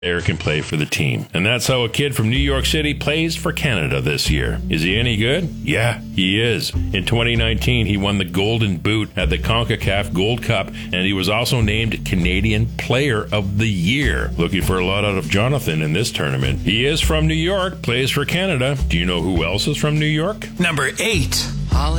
Eric can play for the team. And that's how a kid from New York City plays for Canada this year. Is he any good? Yeah, he is. In 2019, he won the Golden Boot at the CONCACAF Gold Cup, and he was also named Canadian Player of the Year. Looking for a lot out of Jonathan in this tournament. He is from New York, plays for Canada. Do you know who else is from New York? Number 8.